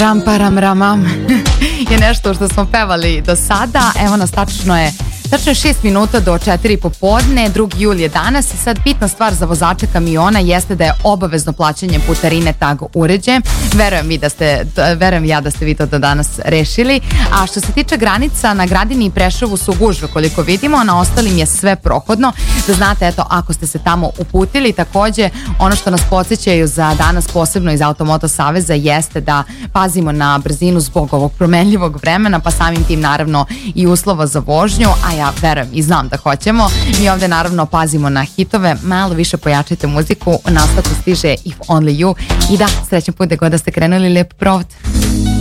Ram param ramam je nešto što smo pevali do sada. Evo nas, tačno je 6 minuta do 4 popodne, 2. jul je danas i sad bitna stvar za vozače kamiona jeste da je obavezno plaćanje putarine tag uređajem. Verujem ja da ste vi to do danas rešili. A što se tiče granica, na Gradini i Preševu su gužve koliko vidimo, na ostalim je sve prohodno. Da znate, eto, ako ste se tamo uputili, takođe ono što nas podsjećaju za danas posebno iz Automoto Saveza jeste da pazimo na brzinu zbog ovog promenljivog vremena, pa samim tim naravno i uslova za vožnju, a ja verujem i znam da hoćemo. Mi ovde naravno pazimo na hitove, malo više pojačajte muziku, u nastavku stiže If Only You i da, srećan put da god da ste krenuli, lijep provod.